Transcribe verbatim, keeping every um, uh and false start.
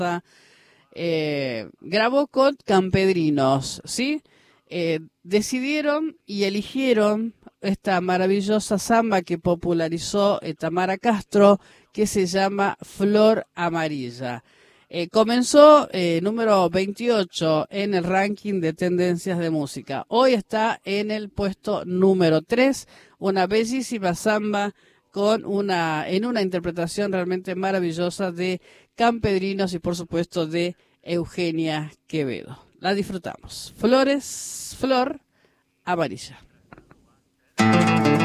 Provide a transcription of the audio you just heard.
eh, grabó con Campedrinos, ¿sí? Eh, decidieron y eligieron esta maravillosa samba que popularizó eh, Tamara Castro, que se llama Flor Amarilla. Eh, comenzó eh, número veintiocho en el ranking de tendencias de música. Hoy está en el puesto número tres, una bellísima samba con una, en una interpretación realmente maravillosa de Campedrinos y por supuesto de Eugenia Quevedo. La disfrutamos. Flores, Flor Amarilla.